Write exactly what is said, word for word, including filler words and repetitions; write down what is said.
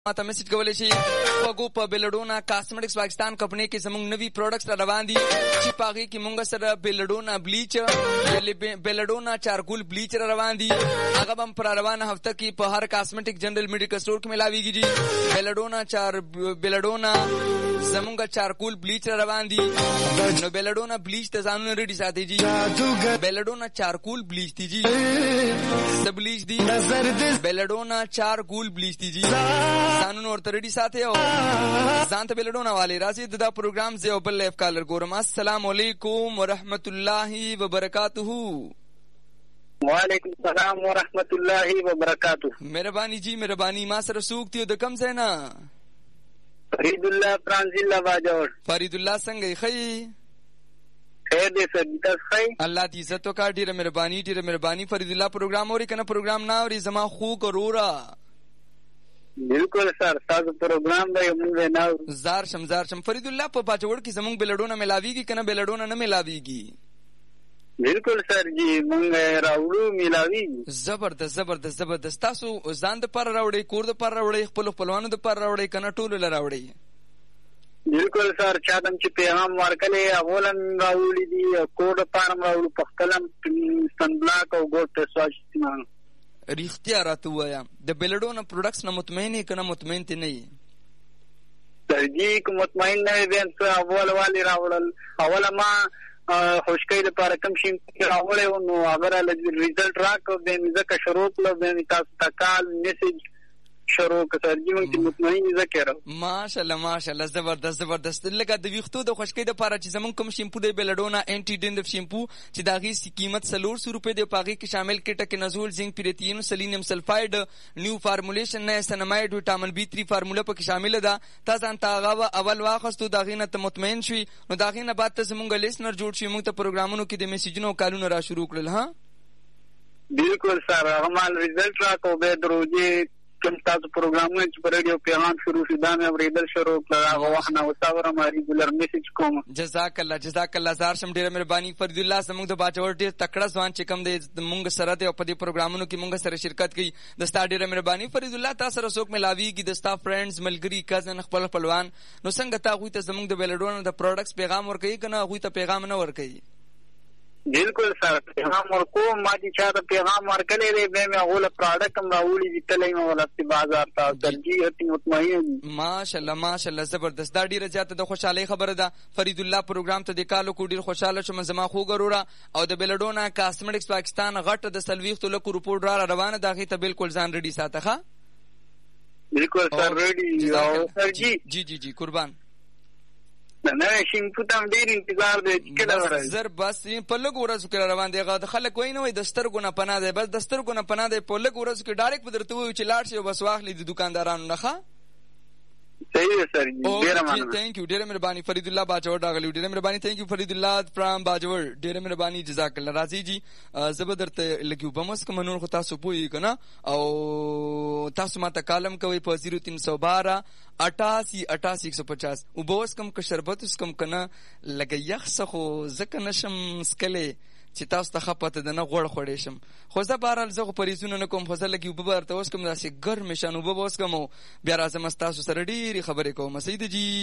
ماته میسج کولای شي وګو په بلډونا کاسمیټکس پاکستان کمپنی کې زموږ نوی پروډکټس را روان دي چې پاغي کې مونږ سره بلډونا بلیچ بلډونا چارکول بلیچ را روان دي هغه هم پر روانه هفته کې په هر کاسمیټک جنرال میډیکل سٹور کې ملاويږي جی بلډونا چار بلډونا زمونږ چارکول بلیچ را روان دي نو بلډونا بلیچ ته ځانونه ریډي ساتي جی بلډونا چارکول بلیچ دي جی سب بلیچ دي بلډونا چارکول بلیچ دي جی ځانونه ورته ریډي ساتي او ځان ته بلډونا والي راځي دا پروګرام زه او بل لایف کالر ګورم. السلام علیکم ورحمت الله وبرکاتہ. وعلیکم السلام ورحمت الله وبرکاتہ. مهرباني جی مهرباني. ما سره سوکتی د کم ځای نه؟ فرید الله فرانزیلا باجوړ. فرید الله څنګه خی؟ خیر دې سر دې ښه. الله دې عزت وکړي. ډیره مهرباني ډیره مهرباني. فرید الله پروګرام اوري کنه پروګرام نه اوري؟ زما خو کرورا بالکل سر تاسو پروګرام به موږ نه اورو. زار شم زار شم. فرید الله په باجوړ کې زمونږ بلډونا ملاويږي کنه بلډونا نه ملاويږي؟ بالکل سر جی مونږ راوړو ملاويږي. زبردست زبردست زبردست. تاسو ځان د پر راوړي کور د پر راوړي خپل خپلوانو د پر راوړي کنه ټول ل راوړي؟ بالکل سر چادم چې پیغام ورکړي اولن راوړي دي کور د پر راوړو په خپلم سن بلاک او ګوت سواش تمام. رښتیا راته وایا د بلډونا پروډکټس نه مطمئن کنه مطمئن ته نه یې؟ سر جی کوم مطمئن نه یم څه اول والی راوړل اول ما خوشکې لپاره کم شي راوړل نو هغه ریزلټ راکو به مزه شروع کړو به تاسو تکال میسج شروع کړ جی موږ مطمئن ذکر. ماشاءالله ماشاءالله زبردست زبردست. لکه د ویختو د خوشکې لپاره چې زمون کوم شیمپو د بلډونا انټي ډینډف شیمپو چې داغي قیمت سلور سو روپے د پاغي کې شامل کټه کې نزول زنک پیرتین سلینیم سلفاید نیو فارمولیشن نه سنماید وټامین بی تھری فارموله پکې شامل ده. تاسو ان تاغه اول واخستو داغي نه ته مطمئن شوي نو داغي نه بعد ته زمونږ لیسنر جوړ شي موږ ته پروګرامونو کې د میسجونو کالونو را شروع کړل. ها بالکل سر هغه ریزلټ راکو به دروځي کوم تاسو پروګرامونه چې په رادیو پیغام شروع شي دا مې اوریدل شروع کړل هغه وخت نه وساوره ما ریګولر میسج کوم. جزاک الله جزاک الله. زار شم ډیره مهرباني. فرید الله زموږ د باچور ډیر تکړه ځوان چې کوم د مونږ سره دی او په دې پروګرامونو کې مونږ سره شرکت کوي د ستا ډیره مهرباني. فرید الله تاسو سره څوک ملاويږي د ستا فرندز ملګری کزن خپل خپلوان نو څنګه تا غوي ته زموږ د بلډونا د پروډکټس پیغام ورکوي کنه غوي ته پیغام نه ورکوي؟ بالکل سر پیغام ورکو ما چې چا ته پیغام ورکړی دی به مې هغه پروډکټ هم راوړي دي تلې مې ولته بازار ته ترجیح هتی مطمئن. ماشاءالله ماشاءالله زبردست. دا ډیره زیاته د خوشحالي خبره ده. فرید الله پروګرام ته د کالو کو ډیر خوشاله شوم زما خو ګرورا او د بلډونا کاسمیټکس پاکستان غټ د سلويخت لکو رپورټ را روانه داغه ته بالکل ځان ریډي ساته. ښه بالکل سر ریډي او سر جی جی جی جی قربان. نه شیمپو ته ډیر انتظار دی کله راځي زر بس په لګ ورځو کې روان دی. غا خلک وای نه وای د سترګو نه پناه دی بس د سترګو نه پناه دی په لګ ورځو کې ډایرکټ بدرته وای چې لاړ شي او بس واخلې د دکاندارانو نه. ښه صحیح ہے سر جی ډیر مننه. تھینک یو ډیر مهرباني. فرید الله باجوړ ډاغلی ډیر مهرباني. تھینک یو فرید الله فرام باجوړ ډیر مهرباني. جزاک الله. راځي جی زبردرته لګیو بمس کوم نور خو تاسو پوي کنه او تاسو ماته کالم کوي په صفر تین سو بارہ اٹھاسی اٹھاسی ایک سو پچاس او بوس کم که شربت اس کم کنه لګي یخ سخو زکه نشم سکله چې تاسو ته خپته د نه غوړ خوړې شم خو زه بهرحال زه خو پریزونه نه کوم خو زه لګي وبه ورته اوس کوم داسې ګرم شانو وبه اوس کوم بیا راځم تاسو سره ډېرې خبرې کوم. سید جی